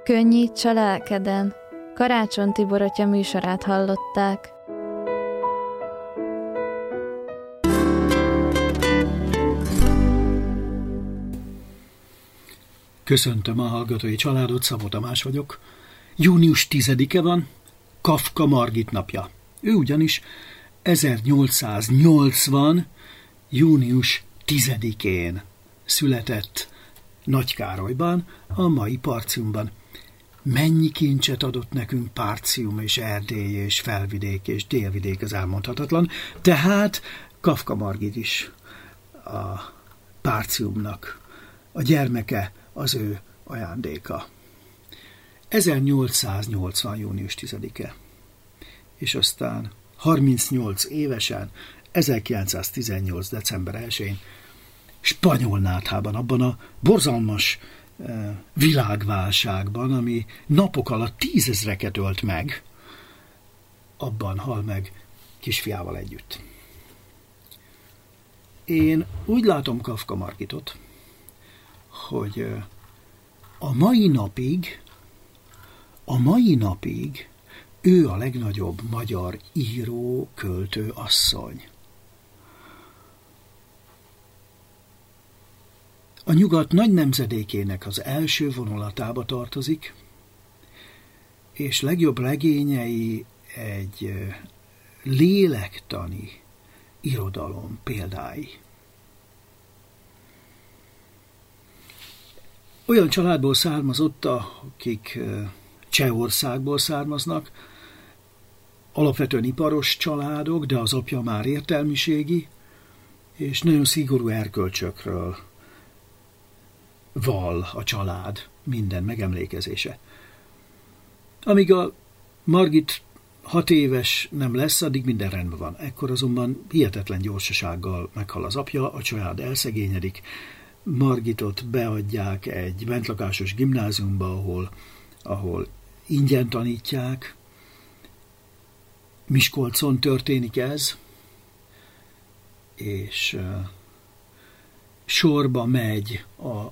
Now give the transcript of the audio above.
Könnyíts a lelkeden. Karácsony Tibor atya műsorát hallották. Köszöntöm a hallgatói családot, Szabó Tamás vagyok. Június 10-e van, Kafka Margit napja. Ő ugyanis 1880. június 10-én született Nagykárolyban, a mai Partiumban. Mennyi kincset adott nekünk Partium és Erdély és Felvidék és Délvidék, az elmondhatatlan. Tehát Kafka Margit is a Partiumnak a gyermeke, az ő ajándéka. 1880. június 10-e. És aztán 38 évesen, 1918. december 1-én Spanyolnáthában, abban a borzalmas világválságban, ami napok alatt 10 000-eket ölt meg, abban hal meg kisfiával együtt. Én úgy látom Kafka Margitot, hogy a mai napig ő a legnagyobb magyar író, költő asszony. A nyugat nagy nemzedékének az első vonulatába tartozik, és legjobb regényei egy lélektani irodalom példái. Olyan családból származott, akik Csehországból származnak, alapvetően iparos családok, de az apja már értelmiségi, és nagyon szigorú erkölcsökről vall a család minden megemlékezése. Amíg a Margit 6 éves nem lesz, addig minden rendben van. Ekkor azonban hihetetlen gyorsasággal meghal az apja, a család elszegényedik, Margitot beadják egy bentlakásos gimnáziumba, ahol ingyen tanítják. Miskolcon történik ez, és sorba megy a